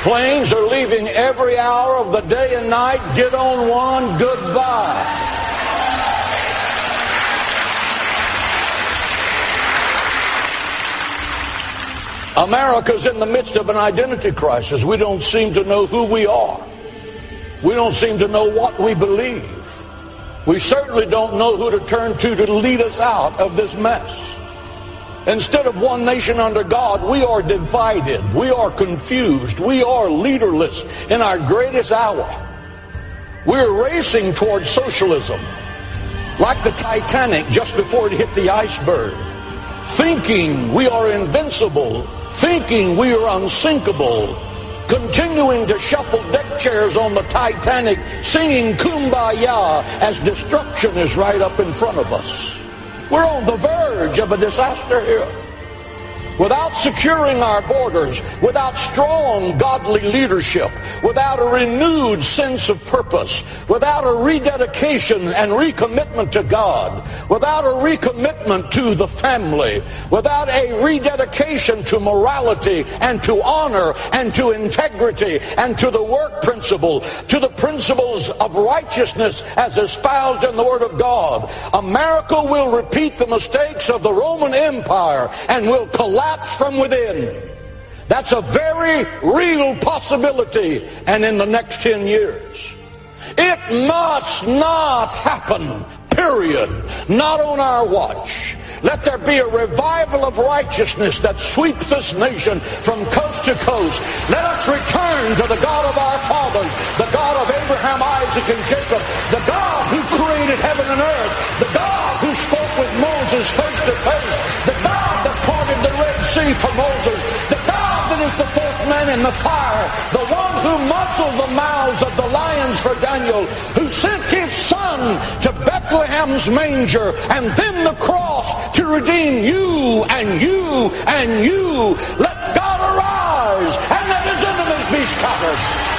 Planes are leaving every hour of the day and night. Get on one, goodbye. America's in the midst of an identity crisis. We don't seem to know who we are. We don't seem to know what we believe. We certainly don't know who to turn to lead us out of this mess. Instead of one nation under God, we are divided. We are confused. We are leaderless in our greatest hour. We're racing towards socialism, like the Titanic just before it hit the iceberg, thinking we are invincible, thinking we are unsinkable, continuing to shuffle deck chairs on the Titanic, singing Kumbaya as destruction is right up in front of us. We're on the verge of a disaster here. Without securing our borders, without strong godly leadership, without a renewed sense of purpose, without a rededication and recommitment to God, without a recommitment to the family, without a rededication to morality and to honor and to integrity and to the work principle, to the principles of righteousness as espoused in the Word of God, America will repeat the mistakes of the Roman Empire and will collapse from within. That's a very real possibility, and in the next 10 years. It must not happen, period. Not on our watch. Let there be a revival of righteousness that sweeps this nation from coast to coast. Let us return to the God of our fathers, the God of Abraham, Isaac, and Jacob, the God who created heaven and earth, the God who spoke with Moses face to face, the God that parted the Red Sea for Moses, the God that is the fourth man in the fire, the one who muzzled the mouths of the lions for Daniel, who sent his son to Bethlehem's manger and then the cross to redeem you and you and you. Let God arise and let his enemies be scattered.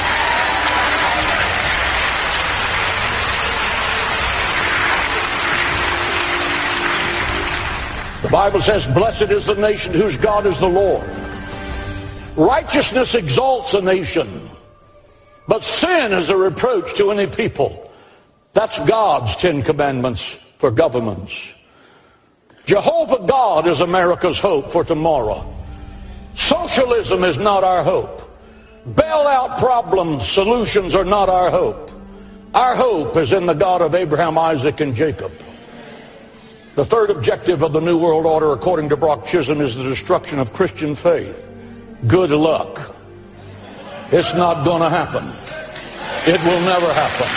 The Bible says, blessed is the nation whose God is the Lord. Righteousness exalts a nation, but sin is a reproach to any people. That's God's 10 commandments for governments. Jehovah God is America's hope for tomorrow. Socialism is not our hope. Bailout problems, solutions are not our hope. Our hope is in the God of Abraham, Isaac, and Jacob. The third objective of the New World Order, according to Brock Chisholm, is the destruction of Christian faith. Good luck. It's not going to happen. It will never happen.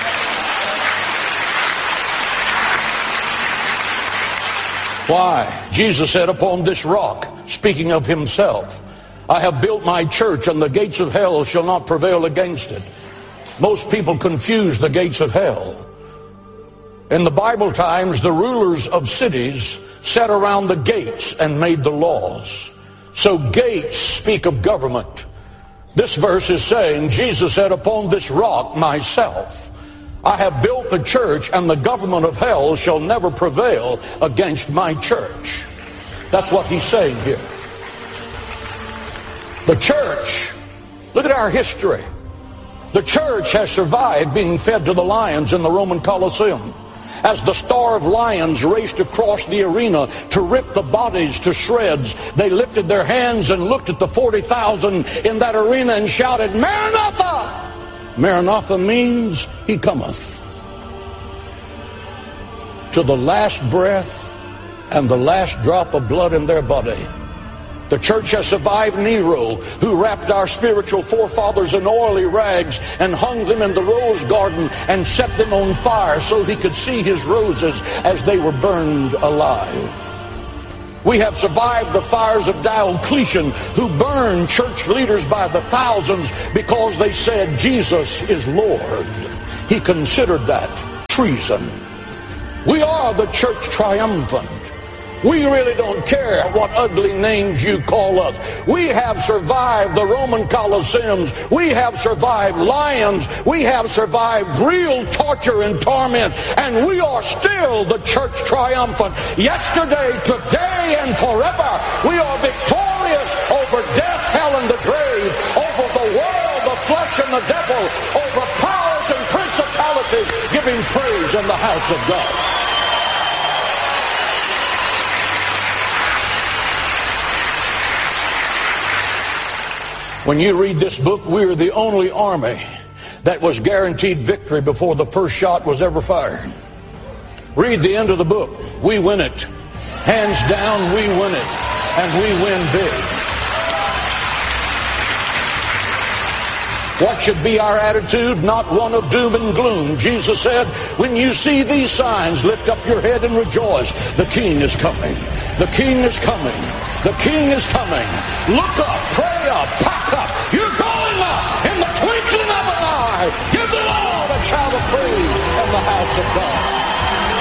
Why? Jesus said, upon this rock, speaking of himself, I have built my church, and the gates of hell shall not prevail against it. Most people confuse the gates of hell. In the Bible times, the rulers of cities sat around the gates and made the laws. So gates speak of government. This verse is saying, Jesus said, upon this rock, myself, I have built the church, and the government of hell shall never prevail against my church. That's what he's saying here. The church, look at our history. The church has survived being fed to the lions in the Roman Colosseum. As the star of lions raced across the arena to rip the bodies to shreds, they lifted their hands and looked at the 40,000 in that arena and shouted, Maranatha! Maranatha means he cometh. To the last breath and the last drop of blood in their body. The church has survived Nero, who wrapped our spiritual forefathers in oily rags and hung them in the rose garden and set them on fire so he could see his roses as they were burned alive. We have survived the fires of Diocletian, who burned church leaders by the thousands because they said Jesus is Lord. He considered that treason. We are the church triumphant. We really don't care what ugly names you call us. We have survived the Roman Colosseums. We have survived lions. We have survived real torture and torment. And we are still the church triumphant. Yesterday, today, and forever, we are victorious over death, hell, and the grave, over the world and the devil, over powers and principalities, giving praise in the house of God. When you read this book, we're the only army that was guaranteed victory before the first shot was ever fired. Read the end of the book. We win it. Hands down, we win it. And we win big. What should be our attitude? Not one of doom and gloom. Jesus said, when you see these signs, lift up your head and rejoice. The King is coming. The King is coming. The King is coming. Look up, pray up, pack up. You're going up in the twinkling of an eye. Give the Lord a shout of praise in the house of God.